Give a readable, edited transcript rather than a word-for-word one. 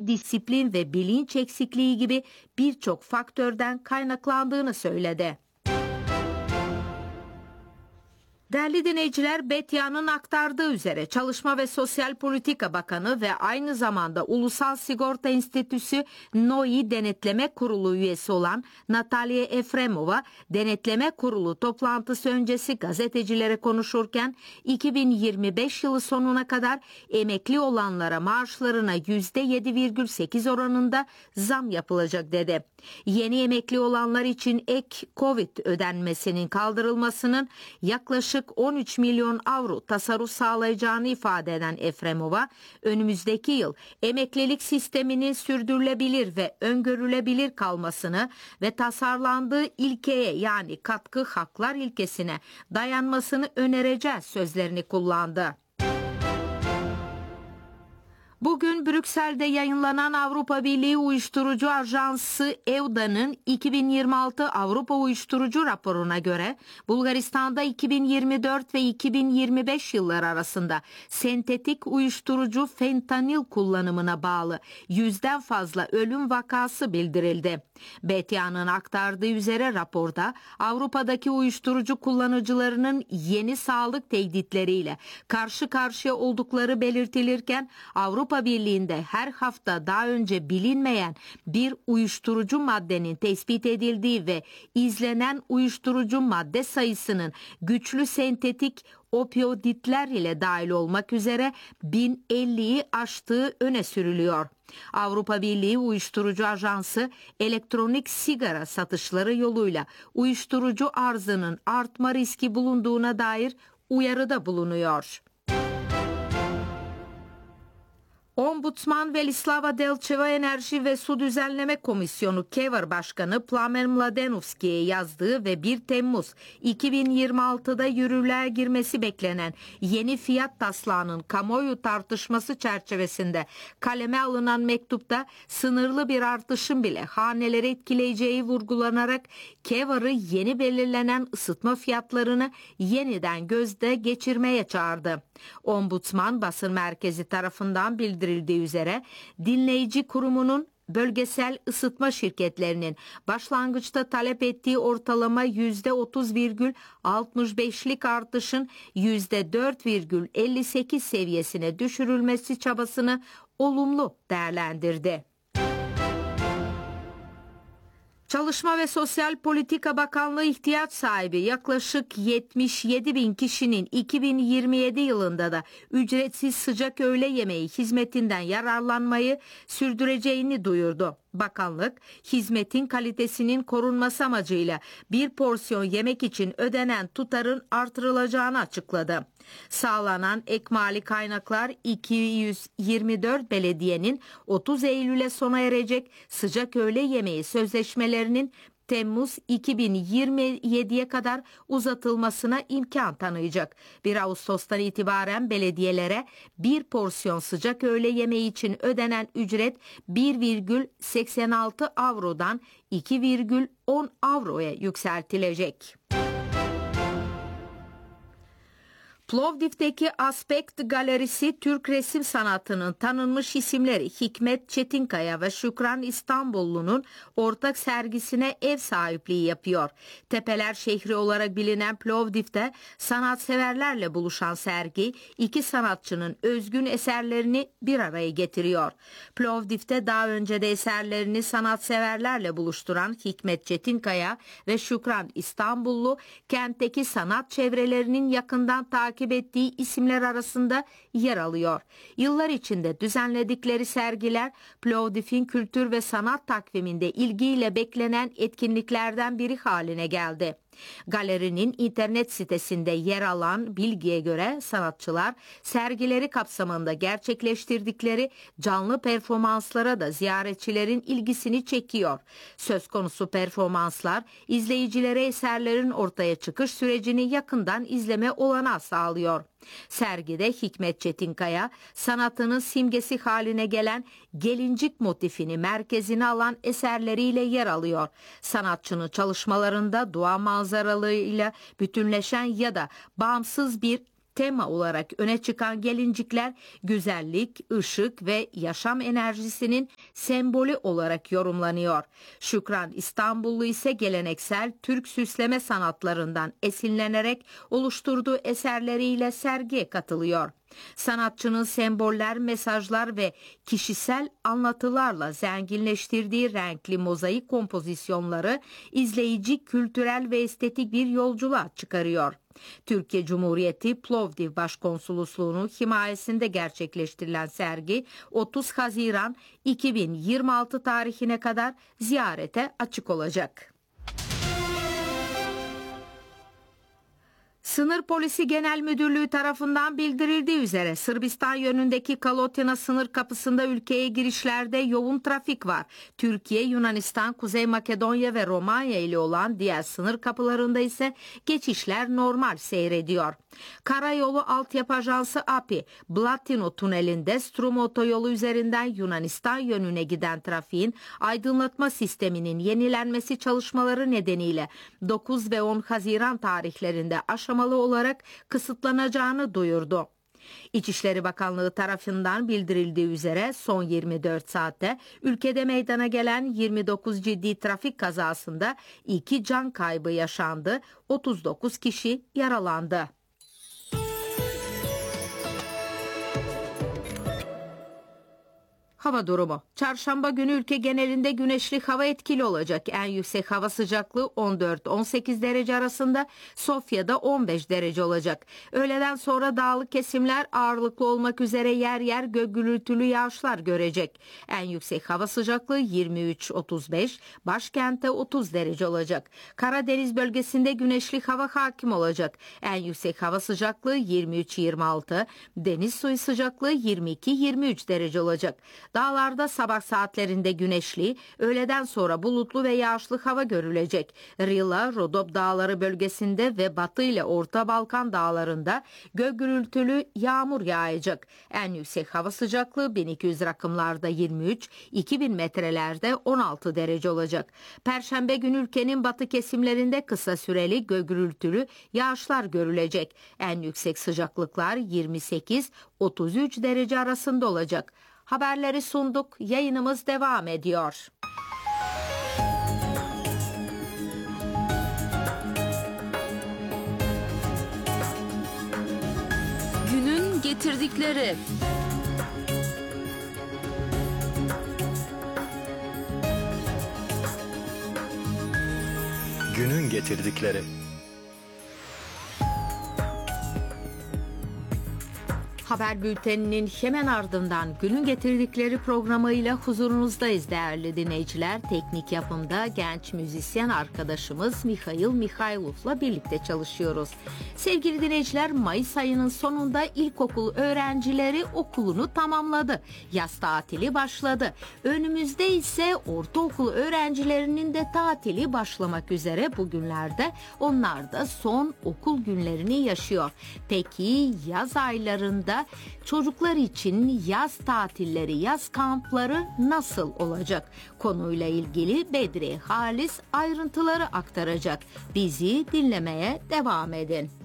disiplin ve bilinç eksikliği gibi birçok faktörden kaynaklandığını söyledi. Değerli dinleyiciler, Betia'nın aktardığı üzere Çalışma ve Sosyal Politika Bakanı ve aynı zamanda Ulusal Sigorta Enstitüsü NOİ Denetleme Kurulu üyesi olan Natalya Efremova, Denetleme Kurulu toplantısı öncesi gazetecilere konuşurken 2025 yılı sonuna kadar emekli olanlara maaşlarına %7,8 oranında zam yapılacak dedi. Yeni emekli olanlar için ek Covid ödenmesinin kaldırılmasının yaklaşık 13 milyon avro tasarruf sağlayacağını ifade eden Efremova, önümüzdeki yıl emeklilik sisteminin sürdürülebilir ve öngörülebilir kalmasını ve tasarlandığı ilkeye, yani katkı haklar ilkesine dayanmasını önereceğiz sözlerini kullandı. Bugün Brüksel'de yayınlanan Avrupa Birliği Uyuşturucu Ajansı EUDA'nın 2026 Avrupa Uyuşturucu raporuna göre Bulgaristan'da 2024 ve 2025 yılları arasında sentetik uyuşturucu fentanil kullanımına bağlı 100'den fazla ölüm vakası bildirildi. BTA'nın aktardığı üzere raporda Avrupa'daki uyuşturucu kullanıcılarının yeni sağlık tehditleriyle karşı karşıya oldukları belirtilirken Avrupa Birliği'nde her hafta daha önce bilinmeyen bir uyuşturucu maddenin tespit edildiği ve izlenen uyuşturucu madde sayısının güçlü sentetik opiyoditler ile dahil olmak üzere 1050'yi aştığı öne sürülüyor. Avrupa Birliği Uyuşturucu Ajansı elektronik sigara satışları yoluyla uyuşturucu arzının artma riski bulunduğuna dair uyarıda bulunuyor. Ombudsman Velislava Delcheva Enerji ve Su Düzenleme Komisyonu KEVR Başkanı Plamen Mladenovski'ye yazdığı ve 1 Temmuz 2026'da yürürlüğe girmesi beklenen yeni fiyat taslağının kamuoyu tartışması çerçevesinde kaleme alınan mektupta sınırlı bir artışın bile haneleri etkileyeceği vurgulanarak KEVR'ı yeni belirlenen ısıtma fiyatlarını yeniden gözden geçirmeye çağırdı. Ombudsman basın merkezi tarafından bildirildiği üzere dinleyici kurumunun bölgesel ısıtma şirketlerinin başlangıçta talep ettiği ortalama %30,65'lik artışın %4,58 seviyesine düşürülmesi çabasını olumlu değerlendirdi. Çalışma ve Sosyal Politika Bakanlığı ihtiyaç sahibi yaklaşık 77 bin kişinin 2027 yılında da ücretsiz sıcak öğle yemeği hizmetinden yararlanmayı sürdüreceğini duyurdu. Bakanlık, hizmetin kalitesinin korunması amacıyla bir porsiyon yemek için ödenen tutarın artırılacağını açıkladı. Sağlanan ek mali kaynaklar 224 belediyenin 30 Eylül'e sona erecek sıcak öğle yemeği sözleşmelerinin Temmuz 2027'ye kadar uzatılmasına imkan tanıyacak. 1 Ağustos'tan itibaren belediyelere bir porsiyon sıcak öğle yemeği için ödenen ücret 1,86 avrodan 2,10 avroya yükseltilecek. Plovdiv'deki Aspekt Galerisi, Türk resim sanatının tanınmış isimleri Hikmet Çetinkaya ve Şükran İstanbullu'nun ortak sergisine ev sahipliği yapıyor. Tepeler şehri olarak bilinen Plovdiv'de sanatseverlerle buluşan sergi, iki sanatçının özgün eserlerini bir araya getiriyor. Plovdiv'de daha önce de eserlerini sanatseverlerle buluşturan Hikmet Çetinkaya ve Şükran İstanbullu, kentteki sanat çevrelerinin yakından takip ettiği isimler arasında yer alıyor. Yıllar içinde düzenledikleri sergiler Plovdiv'in kültür ve sanat takviminde ilgiyle beklenen etkinliklerden biri haline geldi. Galerinin internet sitesinde yer alan bilgiye göre sanatçılar sergileri kapsamında gerçekleştirdikleri canlı performanslara da ziyaretçilerin ilgisini çekiyor. Söz konusu performanslar izleyicilere eserlerin ortaya çıkış sürecini yakından izleme olanağı sağlıyor. Sergide Hikmet Çetinkaya sanatının simgesi haline gelen gelincik motifini merkezine alan eserleriyle yer alıyor. Sanatçının çalışmalarında doğa manzaralarıyla bütünleşen ya da bağımsız bir Tema olarak öne çıkan gelincikler güzellik, ışık ve yaşam enerjisinin sembolü olarak yorumlanıyor. Şükran İstanbullu ise geleneksel Türk süsleme sanatlarından esinlenerek oluşturduğu eserleriyle sergiye katılıyor. Sanatçının semboller, mesajlar ve kişisel anlatılarla zenginleştirdiği renkli mozaik kompozisyonları izleyici kültürel ve estetik bir yolculuğa çıkarıyor. Türkiye Cumhuriyeti Plovdiv Başkonsolosluğu'nun himayesinde gerçekleştirilen sergi 30 Haziran 2026 tarihine kadar ziyarete açık olacak. Sınır Polisi Genel Müdürlüğü tarafından bildirildiği üzere Sırbistan yönündeki Kalotina sınır kapısında ülkeye girişlerde yoğun trafik var. Türkiye, Yunanistan, Kuzey Makedonya ve Romanya ile olan diğer sınır kapılarında ise geçişler normal seyrediyor. Karayolu Altyapı Ajansı API, Blatino Tüneli'nde Strum Otoyolu üzerinden Yunanistan yönüne giden trafiğin aydınlatma sisteminin yenilenmesi çalışmaları nedeniyle 9 ve 10 Haziran tarihlerinde aşamalı olarak kısıtlanacağını duyurdu. İçişleri Bakanlığı tarafından bildirildiği üzere son 24 saatte ülkede meydana gelen 29 ciddi trafik kazasında 2 can kaybı yaşandı, 39 kişi yaralandı. Hava durumu. Çarşamba günü ülke genelinde güneşli hava etkili olacak. En yüksek hava sıcaklığı 14-18 derece arasında, Sofya'da 15 derece olacak. Öğleden sonra dağlık kesimler ağırlıklı olmak üzere yer yer gök gürültülü yağışlar görecek. En yüksek hava sıcaklığı 23-35, başkentte 30 derece olacak. Karadeniz bölgesinde güneşli hava hakim olacak. En yüksek hava sıcaklığı 23-26, deniz suyu sıcaklığı 22-23 derece olacak. Dağlarda sabah saatlerinde güneşli, öğleden sonra bulutlu ve yağışlı hava görülecek. Rila, Rodop Dağları bölgesinde ve Batı ile Orta Balkan dağlarında gök gürültülü yağmur yağacak. En yüksek hava sıcaklığı 1200 rakımlarda 23, 2000 metrelerde 16 derece olacak. Perşembe günü ülkenin batı kesimlerinde kısa süreli gök gürültülü yağışlar görülecek. En yüksek sıcaklıklar 28-33 derece arasında olacak. Haberleri sunduk. Yayınımız devam ediyor. Günün getirdikleri. Günün getirdikleri. Haber bülteninin hemen ardından günün getirdikleri programıyla huzurunuzdayız değerli dinleyiciler. Teknik yapımda genç müzisyen arkadaşımız Mikhail Mihailov'la birlikte çalışıyoruz. Sevgili dinleyiciler, Mayıs ayının sonunda ilkokul öğrencileri okulunu tamamladı. Yaz tatili başladı. Önümüzde ise ortaokul öğrencilerinin de tatili başlamak üzere bugünlerde. Onlar da son okul günlerini yaşıyor. Peki yaz aylarında çocuklar için yaz tatilleri, yaz kampları nasıl olacak? Konuyla ilgili Bedri Halis ayrıntıları aktaracak. Bizi dinlemeye devam edin.